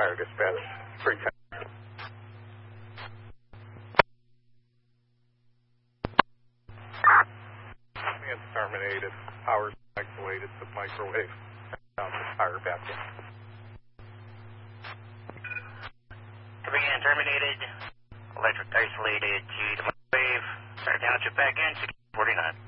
fire dispatch. 310. It's terminated. Power's isolated to microwave. Fire back in. Command terminated. Electric isolated to the microwave. Center township back in. 49.